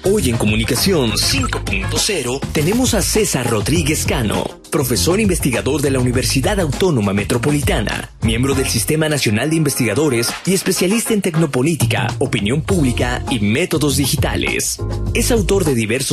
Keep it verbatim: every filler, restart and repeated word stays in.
Hoy en Comunicación cinco punto cero tenemos a César Rodríguez Cano, profesor investigador de la Universidad Autónoma Metropolitana, miembro del Sistema Nacional de Investigadores y especialista en tecnopolítica, opinión pública y métodos digitales. Es autor de diversos